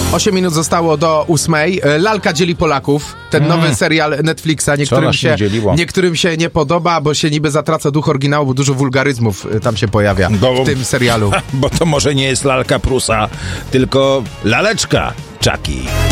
8 minut zostało do 8. Lalka dzieli Polaków. Ten nowy serial Netflixa. Niektórym się nie podoba, bo się niby zatraca duch oryginału, bo dużo wulgaryzmów tam się pojawia w tym serialu. Bo to może nie jest lalka Prusa, tylko laleczka Chucky.